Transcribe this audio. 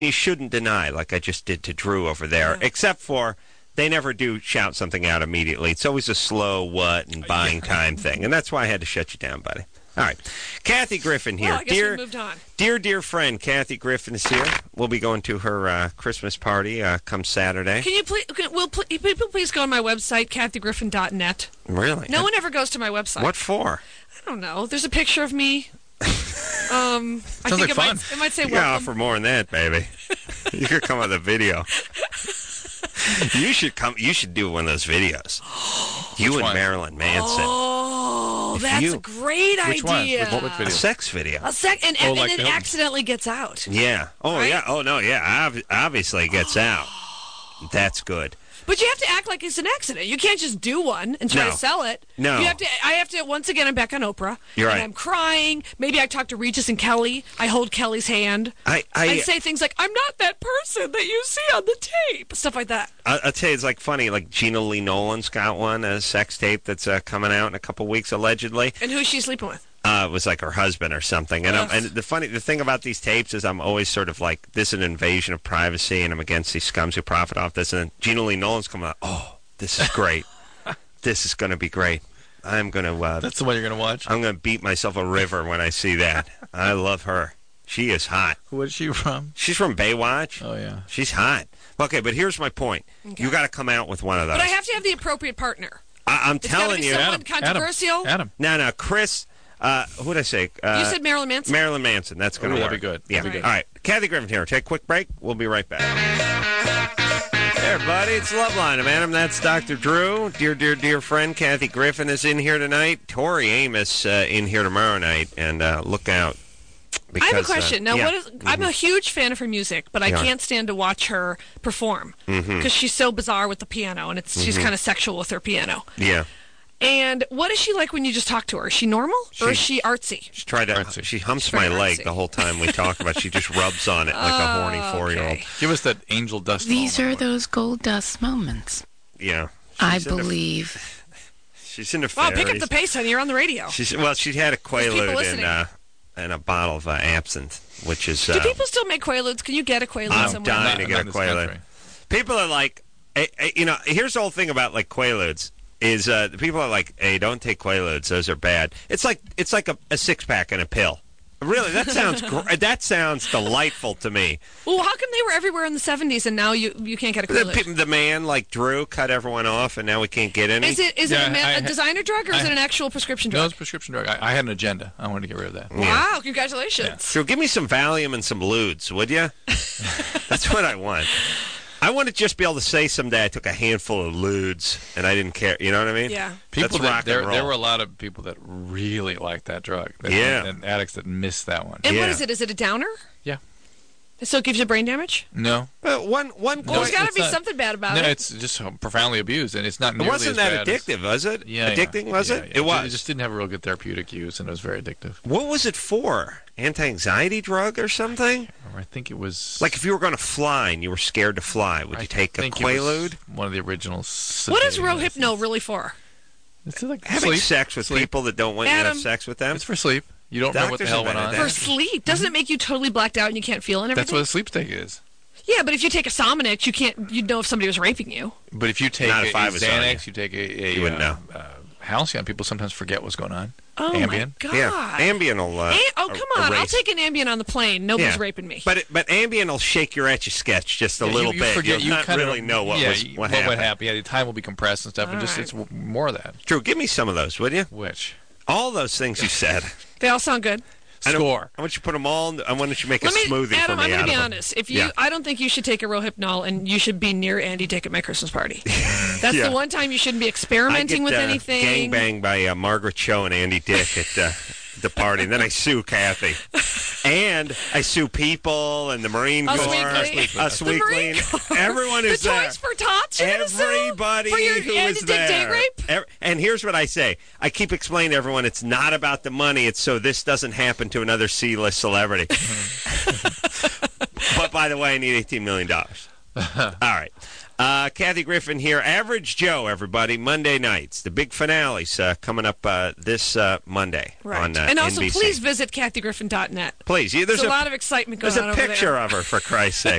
you shouldn't deny, like I just did to Drew over there, except for they never do shout something out immediately. It's always a slow what and buying time thing, and that's why I had to shut you down, buddy. All right. Kathy Griffin here. Well, I guess we moved on. Dear friend, Kathy Griffin is here. We'll be going to her Christmas party come Saturday. Can you people please go on my website, kathygriffin.net? Really? No one ever goes to my website. What for? I don't know. There's a picture of me. I think like fun. It might say You welcome. gotta offer more than that, baby. You could come with a video. You should come. You should do one of those videos. You and one? Marilyn Manson. Oh, If that's you- a great Which one? idea. What video? A sex video. And like it Hilton. accidentally gets out. Yeah. Oh, Right? yeah. Oh, no, yeah. Obviously it gets out. That's good. But you have to act like it's an accident. You can't just do one and try No. to sell it. No. I have to, once again, I'm back on Oprah. You're and right. I'm crying. Maybe I talk to Regis and Kelly. I hold Kelly's hand. I say things like, I'm not that person that you see on the tape. Stuff like that. I'll tell you, it's like funny. Like Gina Lee Nolan's got one, a sex tape that's coming out in a couple weeks, allegedly. And who's she sleeping with? It was like her husband or something. And the thing about these tapes is I'm always sort of like, this is an invasion of privacy, and I'm against these scums who profit off this. And then Gina Lee Nolan's coming out, oh, this is great. This is going to be great. I'm going to... That's the one you're going to watch? I'm going to beat myself a river when I see that. I love her. She is hot. Who is she from? She's from Baywatch. Oh, yeah. She's hot. Okay, but here's my point. Okay. You got to come out with one of those. But I have to have the appropriate partner. I'm It's gotta telling be you. someone controversial. Adam. No, Chris... who'd I say? You said Marilyn Manson? Marilyn Manson. That's going to work. That'd be good. Yeah. That'd be good. All right. Kathy Griffin here. Take a quick break. We'll be right back. Hey, everybody. It's Loveline. I'm Adam. That's Dr. Drew. Dear friend, Kathy Griffin is in here tonight. Tori Amos in here tomorrow night. And look out. I have a question. Now, yeah. I'm a huge fan of her music, but I Yeah. can't stand to watch her perform because she's so bizarre with the piano, and she's kind of sexual with her piano. Yeah. And what is she like when you just talk to her? Is she normal or is she artsy? She tried to. Artsy. She humps She's my very leg artsy. the whole time we talk about. She just rubs on it like a horny 4-year-old. Okay. Give us that angel dust. These are moment. those gold dust moments. Yeah. I She's into- believe. She's into Wow, fairies. pick up the pace, honey. You're on the radio. She had a people Quaalude listening. and a bottle of absinthe, which is. Do people still make Quaaludes? Can you get a Quaalude I'm somewhere? dying to Not get a in this Quaalude. country. People are like, here's the whole thing about like Quaaludes is the people are like, hey, don't take Quaaludes; those are bad. It's like a 6-pack and a pill. Really, that sounds that sounds delightful to me. Well, how come they were everywhere in the 70s and now you can't get a Quaalude? The man like Drew cut everyone off, and now we can't get any. Is it Yeah, a designer drug or is it an actual prescription No, drug? it's a prescription drug. I had an agenda. I wanted to get rid of that. Wow, congratulations. So give me some Valium and some Ludes, would you? That's what I want. I want to just be able to say someday I took a handful of Ludes and I didn't care. You know what I mean? Yeah. That's rock and roll. There were a lot of people that really liked that drug. Yeah. And addicts that missed that one. And Yeah. what is it? Is it a downer? Yeah. So it gives you brain damage? No. One Well, there's got to it's be not. something bad about No, it. it's just profoundly abused, and it's not It nearly wasn't as that bad as- addictive, was it? Yeah, Addicting, was yeah, it? yeah. It was. It just didn't have a real good therapeutic use, and it was very addictive. What was it for? Anti-anxiety drug or something? I think it was Like if you were going to fly and you were scared to fly, would you take a think it was Quaalude? one of the original. What is Rohypnol really for? It's like Having sleep. sex with Sleep. people that don't want you to have Adam, sex with them? It's for sleep. You don't know what the Doctors hell went invented on. that. For sleep? Doesn't it make you totally blacked out and you can't feel and everything? That's what a sleep stick is. Yeah, but if you take a Somonix, you'd know if somebody was raping you. But if you take Not a if I was on Xanax, you take a You wouldn't know. Halcyon, people sometimes forget what's going on. Oh Ambien. my god! Yeah, Ambien will. Oh come on! I'll erase- take an Ambien on the plane. Nobody's Yeah. raping me. But Ambien will shake your etch a sketch just a Yeah, little you bit. forget. You'll You not kind really of know what happened. Yeah, the time will be compressed and stuff, and just All it's more of that. Drew, give me some of those, would you? Which All those things you said. They all sound good. score? I want you to put them all. I want you to make a smoothie Adam, for me I'm out going to be of them. honest. If Yeah. I don't think you should take a Rohypnol, and you should be near Andy Dick at my Christmas party. That's Yeah. the one time you shouldn't be I experimenting get with anything. gangbanged by Margaret Cho and Andy Dick at the party, and then I sue Kathy. And I sue people and the Marine Us Corps, Weekly. Us The Marine Weekly. Corps. Everyone is the there. Toys for Tots. You're gonna sue Everybody for your who Andy is Dick there. date rape. And here's what I say. I keep explaining to everyone it's not about the money. It's so this doesn't happen to another C-list celebrity. But by the way, I need $18 million. All right. Kathy Griffin here. Average Joe, everybody. Monday nights. The big finale's coming up this Monday Right. on And also, NBC. please visit kathygriffin.net. Please. There's a lot of excitement going There's on a over there. picture of her, for Christ's sake.